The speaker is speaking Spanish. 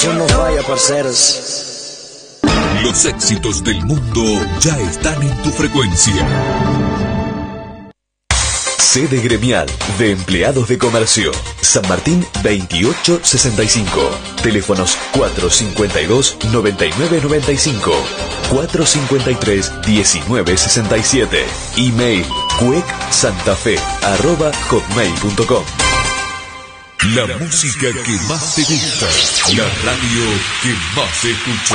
No vaya, parceros. Los éxitos del mundo ya están en tu frecuencia. Sede gremial de empleados de comercio. San Martín 2865. Teléfonos 452-9995. 453-1967. Email cuecsantafe@hotmail.com. La música que más te gusta. La radio que más se escucha.